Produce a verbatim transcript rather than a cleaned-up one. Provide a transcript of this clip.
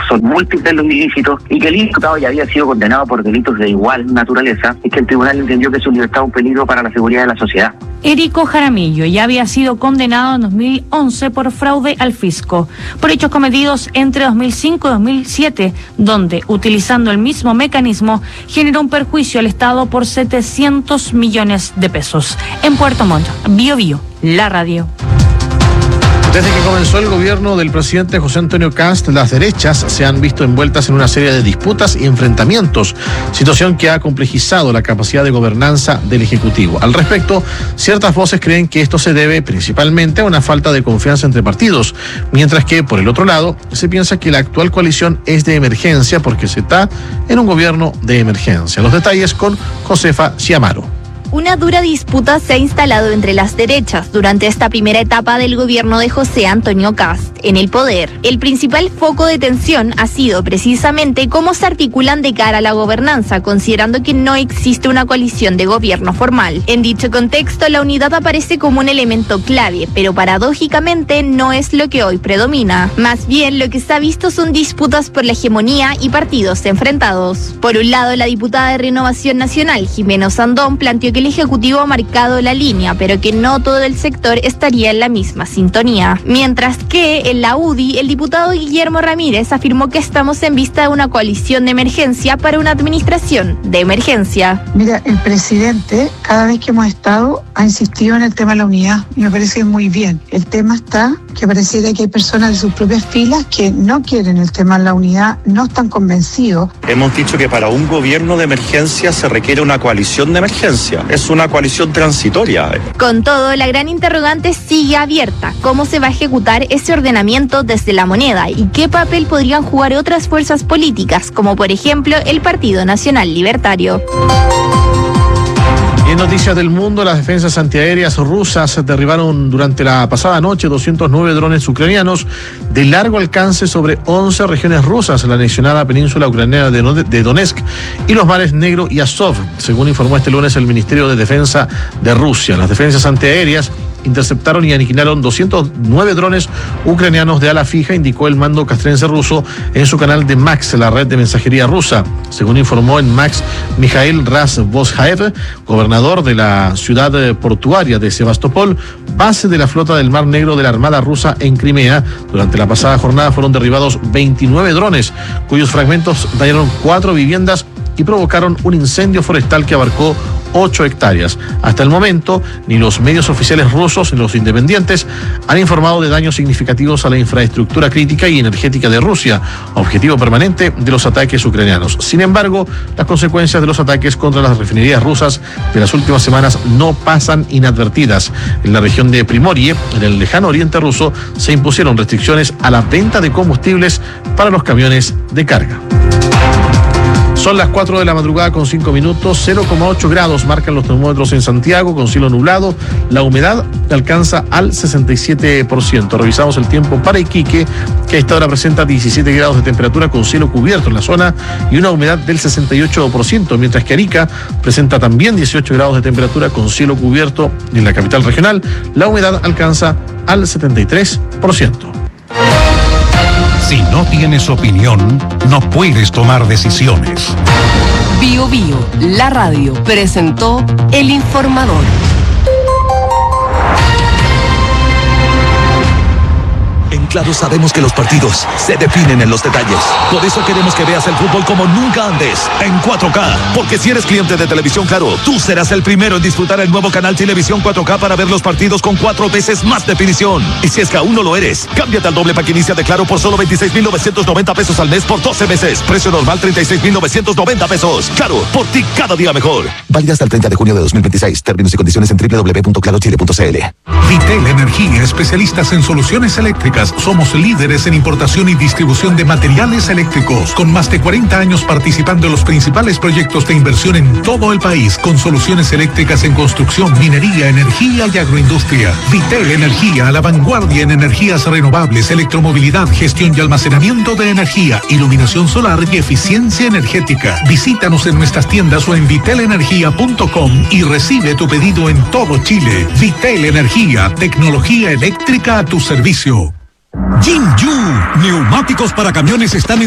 son múltiples los ilícitos y que el imputado ya había sido condenado por delitos de igual naturaleza, es que el tribunal entendió que su libertad es un peligro para la seguridad de la sociedad. Erico Jaramillo ya había sido condenado en dos mil once por fraude al fisco, por hechos cometidos entre dos mil cinco y dos mil siete, donde, utilizando el mismo mecanismo, generó un perjuicio al Estado por setecientos millones de pesos. En Puerto Montt, Bio Bio, la radio. Desde que comenzó el gobierno del presidente José Antonio Kast, las derechas se han visto envueltas en una serie de disputas y enfrentamientos, situación que ha complejizado la capacidad de gobernanza del Ejecutivo. Al respecto, ciertas voces creen que esto se debe principalmente a una falta de confianza entre partidos, mientras que, por el otro lado, se piensa que la actual coalición es de emergencia porque se está en un gobierno de emergencia. Los detalles con Josefa Chiamaro. Una dura disputa se ha instalado entre las derechas durante esta primera etapa del gobierno de José Antonio Kast en el poder. El principal foco de tensión ha sido precisamente cómo se articulan de cara a la gobernanza, considerando que no existe una coalición de gobierno formal. En dicho contexto, la unidad aparece como un elemento clave, pero paradójicamente no es lo que hoy predomina. Más bien, lo que se ha visto son disputas por la hegemonía y partidos enfrentados. Por un lado, la diputada de Renovación Nacional, Jimena Sandón, planteó que el Ejecutivo ha marcado la línea, pero que no todo el sector estaría en la misma sintonía. Mientras que en la U D I, el diputado Guillermo Ramírez afirmó que estamos en vista de una coalición de emergencia para una administración de emergencia. Mira, el presidente, cada vez que hemos estado, ha insistido en el tema de la unidad y me parece muy bien. El tema está que pareciera que hay personas de sus propias filas que no quieren el tema de la unidad, no están convencidos. Hemos dicho que para un gobierno de emergencia se requiere una coalición de emergencia. Es una coalición transitoria. Con todo, la gran interrogante sigue abierta. ¿Cómo se va a ejecutar ese ordenamiento desde la moneda? ¿Y qué papel podrían jugar otras fuerzas políticas, como por ejemplo el Partido Nacional Libertario? Y en noticias del mundo, las defensas antiaéreas rusas derribaron durante la pasada noche doscientos nueve drones ucranianos de largo alcance sobre once regiones rusas en la anexionada península ucraniana de Donetsk y los mares Negro y Azov, según informó este lunes el Ministerio de Defensa de Rusia. Las defensas antiaéreas interceptaron y aniquilaron doscientos nueve drones ucranianos de ala fija, indicó el mando castrense ruso en su canal de Max, la red de mensajería rusa. Según informó en Max Mikhail Razvozhaev, gobernador de la ciudad portuaria de Sebastopol, base de la flota del Mar Negro de la Armada rusa en Crimea, durante la pasada jornada fueron derribados veintinueve drones, cuyos fragmentos dañaron cuatro viviendas y provocaron un incendio forestal que abarcó ocho hectáreas. Hasta el momento, ni los medios oficiales rusos ni los independientes han informado de daños significativos a la infraestructura crítica y energética de Rusia, objetivo permanente de los ataques ucranianos. Sin embargo, las consecuencias de los ataques contra las refinerías rusas de las últimas semanas no pasan inadvertidas. En la región de Primorie, en el lejano oriente ruso, se impusieron restricciones a la venta de combustibles para los camiones de carga. Son las cuatro de la madrugada con cinco minutos, cero coma ocho grados marcan los termómetros en Santiago con cielo nublado, la humedad alcanza al sesenta y siete por ciento. Revisamos el tiempo para Iquique, que a esta hora presenta diecisiete grados de temperatura con cielo cubierto en la zona y una humedad del sesenta y ocho por ciento, mientras que Arica presenta también dieciocho grados de temperatura con cielo cubierto y en la capital regional la humedad alcanza al setenta y tres por ciento. Si no tienes opinión, no puedes tomar decisiones. Bio Bio, la radio, presentó El Informador. En Claro sabemos que los partidos se definen en los detalles. Por eso queremos que veas el fútbol como nunca antes, en cuatro K. Porque si eres cliente de Televisión Claro, tú serás el primero en disfrutar el nuevo canal Televisión cuatro K para ver los partidos con cuatro veces más definición. Y si es que aún no lo eres, cámbiate al doble pack inicia de Claro por solo veintiséis mil novecientos noventa pesos al mes por doce meses. Precio normal treinta y seis mil novecientos noventa pesos. Claro, por ti cada día mejor. Válida hasta el treinta de junio de dos mil veintiséis. Términos y condiciones en doble u doble u doble u punto claro chile punto c l. Vitel Energía, especialistas en soluciones eléctricas. Somos líderes en importación y distribución de materiales eléctricos, con más de cuarenta años participando en los principales proyectos de inversión en todo el país, con soluciones eléctricas en construcción, minería, energía y agroindustria. Vitel Energía, a la vanguardia en energías renovables, electromovilidad, gestión y almacenamiento de energía, iluminación solar y eficiencia energética. Visítanos en nuestras tiendas o en vitel energía punto com y recibe tu pedido en todo Chile. Vitel Energía, tecnología eléctrica a tu servicio. Jinju, neumáticos para camiones están en